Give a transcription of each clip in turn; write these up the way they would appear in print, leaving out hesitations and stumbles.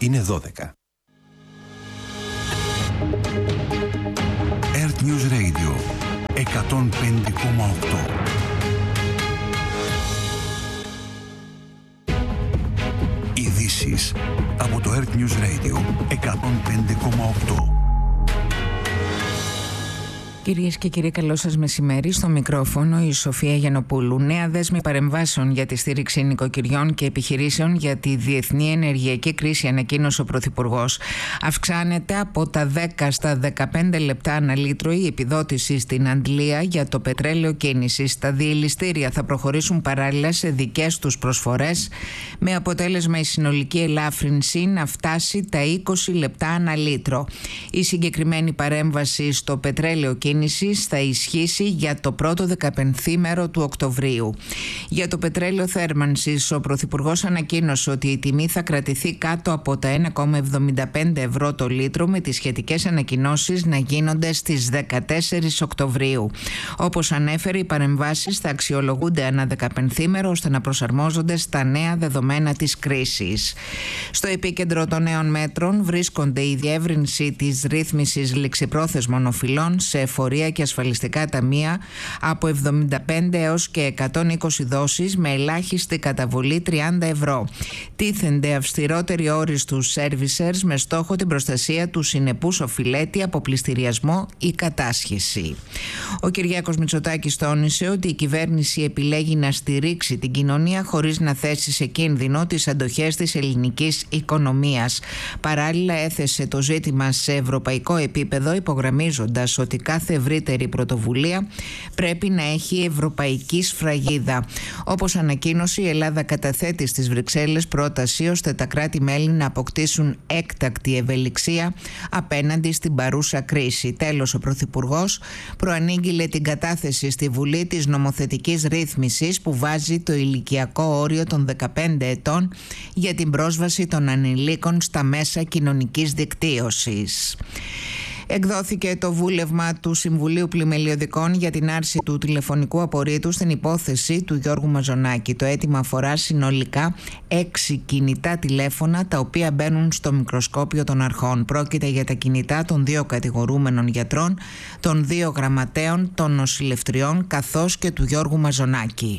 Είναι 12. Earth News Radio 105,8. Ειδήσεις από το Earth News Radio 105,8. Κυρίες και κύριοι, καλό σας μεσημέρι. Στο μικρόφωνο η Σοφία Γιαννοπούλου. Νέα δέσμη παρεμβάσεων για τη στήριξη νοικοκυριών και επιχειρήσεων για τη διεθνή ενεργειακή κρίση, ανακοίνωσε ο Πρωθυπουργός. Αυξάνεται από τα 10 στα 15 λεπτά ανά λίτρο η επιδότηση στην Αντλία για το πετρέλαιο κίνησης. Τα διελιστήρια θα προχωρήσουν παράλληλα σε δικές τους προσφορές, με αποτέλεσμα η συνολική ελάφρυνση να φτάσει τα 20 λεπτά ανά λίτρο. Η συγκεκριμένη παρέμβαση στο πετρέλαιο κίνησης θα ισχύσει για το πρώτο 15ήμερο του Οκτωβρίου. Για το πετρέλαιο θέρμανσης, ο Πρωθυπουργός ανακοίνωσε ότι η τιμή θα κρατηθεί κάτω από τα 1,75 ευρώ το λίτρο, με τις σχετικές ανακοινώσεις να γίνονται στις 14 Οκτωβρίου. Όπως ανέφερε, οι παρεμβάσεις θα αξιολογούνται ανά 15ήμερο ώστε να προσαρμόζονται στα νέα δεδομένα της κρίσης. Στο επίκεντρο των νέων μέτρων βρίσκονται η διεύρυνση της ρύθμισης ληξιπρόθεσμων οφειλών σε εφορία και ασφαλιστικά ταμεία από 75 έως και 120 δόσεις με ελάχιστη καταβολή 30 ευρώ. Τίθενται αυστηρότεροι όροι στους servicers με στόχο την προστασία του συνεπούς οφειλέτη από πληστηριασμό ή κατάσχεση. Ο Κυριάκος Μητσοτάκης τόνισε ότι η κυβέρνηση επιλέγει να στηρίξει την κοινωνία χωρίς να θέσει σε κίνδυνο τις αντοχές της ελληνικής οικονομίας. Παράλληλα, έθεσε το ζήτημα σε ευρωπαϊκό επίπεδο, υπογραμμίζοντας ότι κάθε ευρύτερη πρωτοβουλία πρέπει να έχει ευρωπαϊκή σφραγίδα. Όπως ανακοίνωσε, η Ελλάδα καταθέτει στις Βρυξέλλες πρόταση ώστε τα κράτη-μέλη να αποκτήσουν έκτακτη ευελιξία απέναντι στην παρούσα κρίση. Τέλος, ο Πρωθυπουργός προανήγγειλε την κατάθεση στη Βουλή της νομοθετικής ρύθμισης που βάζει το ηλικιακό όριο των 15 ετών για την πρόσβαση των ανηλίκων στα μέσα κοινωνικής δικτύωσης. Εκδόθηκε το βούλευμα του Συμβουλίου Πλημελιωδικών για την άρση του τηλεφωνικού απορρίτου στην υπόθεση του Γιώργου Μαζονάκη. Το αίτημα αφορά συνολικά 6 κινητά τηλέφωνα τα οποία μπαίνουν στο μικροσκόπιο των αρχών. Πρόκειται για τα κινητά των 2 κατηγορούμενων γιατρών, των 2 γραμματέων, των νοσηλευτριών καθώς και του Γιώργου Μαζονάκη.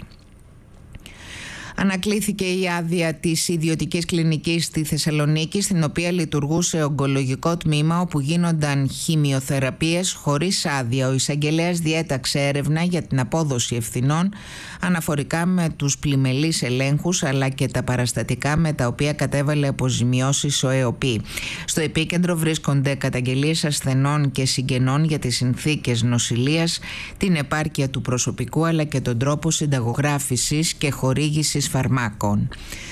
Ανακλήθηκε η άδεια της ιδιωτικής κλινικής στη Θεσσαλονίκη, στην οποία λειτουργούσε ογκολογικό τμήμα όπου γίνονταν χημειοθεραπείες χωρίς άδεια. Ο εισαγγελέας διέταξε έρευνα για την απόδοση ευθυνών αναφορικά με τους πλημελείς ελέγχους αλλά και τα παραστατικά με τα οποία κατέβαλε αποζημιώσεις ο ΕΟΠΗ. Στο επίκεντρο βρίσκονται καταγγελίες ασθενών και συγγενών για τις συνθήκες νοσηλείας, την επάρκεια του προσωπικού αλλά και τον τρόπο συνταγογράφησης και χορήγησης φαρμάκων.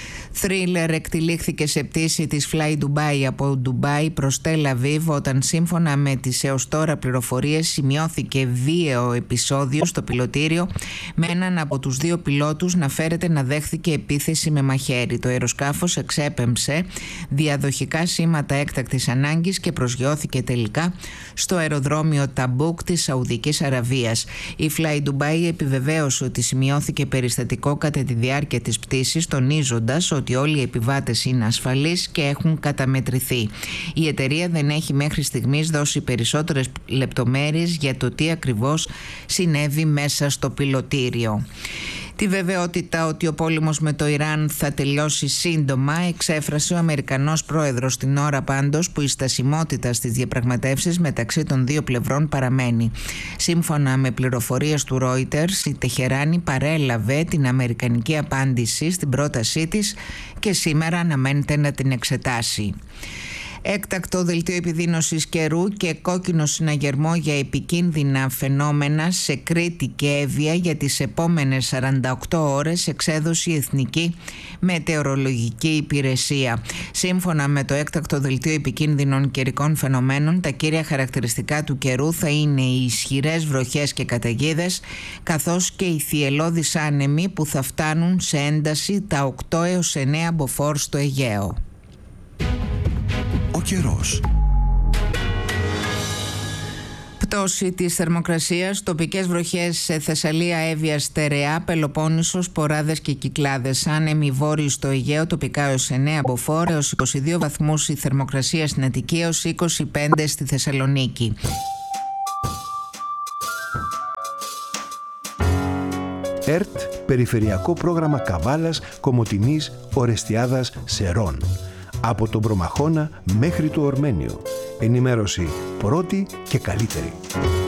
Θρίλερ εκτυλίχθηκε σε πτήση της Fly Dubai από Ντουμπάι προς Τελ Αβίβ όταν, σύμφωνα με τις έως τώρα πληροφορίες, σημειώθηκε βίαιο επεισόδιο στο πιλωτήριο με έναν από τους 2 πιλότους να φέρεται να δέχθηκε επίθεση με μαχαίρι. Το αεροσκάφος εξέπεμψε διαδοχικά σήματα έκτακτης ανάγκης και προσγειώθηκε τελικά στο αεροδρόμιο Ταμπούκ της Σαουδικής Αραβίας. Η Fly Dubai επιβεβαίωσε ότι σημειώθηκε περιστατικό κατά τη διάρκεια της πτήσης, τονίζοντας ότι όλοι οι επιβάτες είναι ασφαλείς και έχουν καταμετρηθεί. Η εταιρεία δεν έχει μέχρι στιγμής δώσει περισσότερες λεπτομέρειες για το τι ακριβώς συνέβη μέσα στο πιλωτήριο. Τη βεβαιότητα ότι ο πόλεμος με το Ιράν θα τελειώσει σύντομα εξέφρασε ο Αμερικανός πρόεδρος, την ώρα πάντως που η στασιμότητα στις διαπραγματεύσεις μεταξύ των 2 πλευρών παραμένει. Σύμφωνα με πληροφορίες του Reuters, η Τεχεράνη παρέλαβε την αμερικανική απάντηση στην πρότασή της και σήμερα αναμένεται να την εξετάσει. Έκτακτο δελτίο επιδείνωσης καιρού και κόκκινο συναγερμό για επικίνδυνα φαινόμενα σε Κρήτη και Εύβοια για τις επόμενες 48 ώρες, εξέδωσε η Εθνική Μετεωρολογική Υπηρεσία. Σύμφωνα με το έκτακτο δελτίο επικίνδυνων καιρικών φαινομένων, τα κύρια χαρακτηριστικά του καιρού θα είναι οι ισχυρές βροχές και καταιγίδες, καθώς και οι θυελλώδεις άνεμοι που θα φτάνουν σε ένταση τα 8 έως 9 μποφόρ στο Αιγαίο. Ο καιρός. Πτώση της θερμοκρασίας, τοπικές βροχές σε Θεσσαλία, Εύβοια, Στερεά, Πελοπόννησος, Ποράδες και Κυκλάδες. Άνεμοι βόρειοι στο Αιγαίο, τοπικά έως 9 μποφόρ, έως 22 βαθμούς η θερμοκρασία στην Αττική, έως 25 στη Θεσσαλονίκη. ΕΡΤ, Περιφερειακό Πρόγραμμα Καβάλας, Κομοτηνής, Ορεστιάδας, Σερών. Από τον Προμαχώνα μέχρι το Ορμένιο. Ενημέρωση πρώτη και καλύτερη.